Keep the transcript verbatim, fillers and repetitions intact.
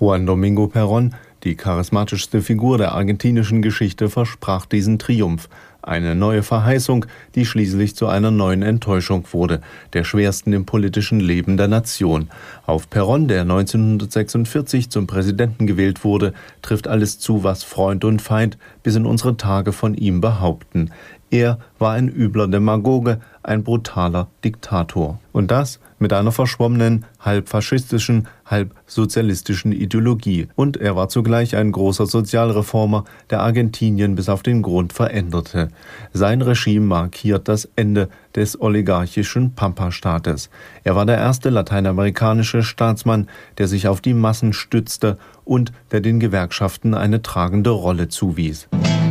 Juan Domingo Perón, die charismatischste Figur der argentinischen Geschichte, versprach diesen Triumph. Eine neue Verheißung, die schließlich zu einer neuen Enttäuschung wurde, der schwersten im politischen Leben der Nation. Auf Perón, der neunzehnhundertsechsundvierzig zum Präsidenten gewählt wurde, trifft alles zu, was Freund und Feind bis in unsere Tage von ihm behaupten. Er war ein übler Demagoge, ein brutaler Diktator. Und das mit einer verschwommenen, halb faschistischen, halb sozialistischen Ideologie. Und er war zugleich ein großer Sozialreformer, der Argentinien bis auf den Grund veränderte. Sein Regime markiert das Ende des oligarchischen Pampa-Staates. Er war der erste lateinamerikanische Staatsmann, der sich auf die Massen stützte und der den Gewerkschaften eine tragende Rolle zuwies.